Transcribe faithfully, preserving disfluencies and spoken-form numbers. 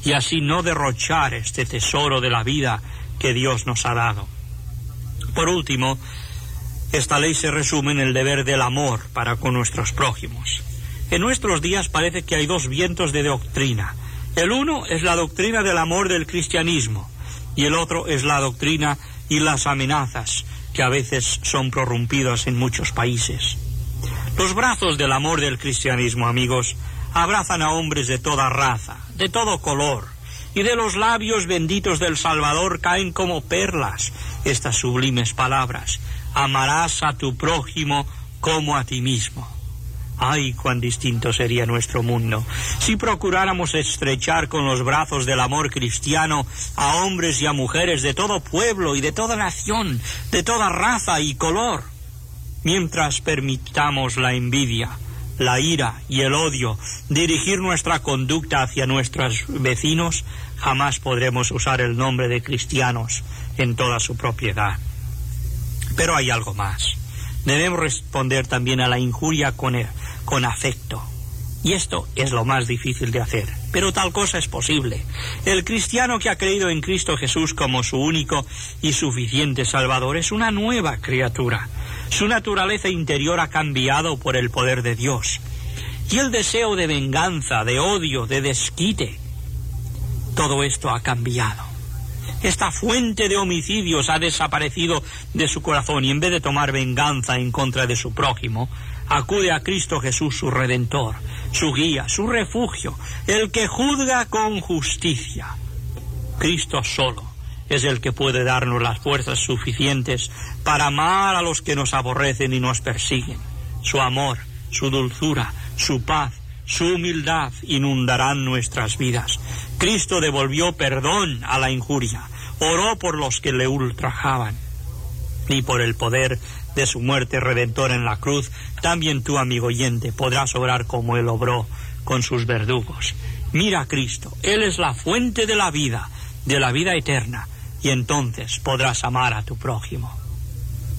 y así no derrochar este tesoro de la vida que Dios nos ha dado. Por último, esta ley se resume en el deber del amor para con nuestros prójimos. En nuestros días parece que hay dos vientos de doctrina. El uno es la doctrina del amor del cristianismo, y el otro es la doctrina y las amenazas que a veces son prorrumpidas en muchos países. Los brazos del amor del cristianismo, amigos, abrazan a hombres de toda raza, de todo color, y de los labios benditos del Salvador caen como perlas estas sublimes palabras: amarás a tu prójimo como a ti mismo. ¡Ay, cuán distinto sería nuestro mundo si procuráramos estrechar con los brazos del amor cristiano a hombres y a mujeres de todo pueblo y de toda nación, de toda raza y color! Mientras permitamos la envidia, la ira y el odio dirigir nuestra conducta hacia nuestros vecinos, jamás podremos usar el nombre de cristianos en toda su propiedad. Pero hay algo más. Debemos responder también a la injuria con, el, con afecto. Y esto es lo más difícil de hacer, pero tal cosa es posible. El cristiano que ha creído en Cristo Jesús como su único y suficiente Salvador es una nueva criatura. Su naturaleza interior ha cambiado por el poder de Dios. Y el deseo de venganza, de odio, de desquite, todo esto ha cambiado. Esta fuente de homicidios ha desaparecido de su corazón, y en vez de tomar venganza en contra de su prójimo, acude a Cristo Jesús, su Redentor, su guía, su refugio, el que juzga con justicia. Cristo solo es el que puede darnos las fuerzas suficientes para amar a los que nos aborrecen y nos persiguen. Su amor, su dulzura, su paz, su humildad inundarán nuestras vidas. Cristo devolvió perdón a la injuria, oró por los que le ultrajaban, y por el poder de su muerte redentora en la cruz, también tú, amigo oyente, podrás obrar como Él obró con sus verdugos. Mira a Cristo, Él es la fuente de la vida, de la vida eterna, y entonces podrás amar a tu prójimo.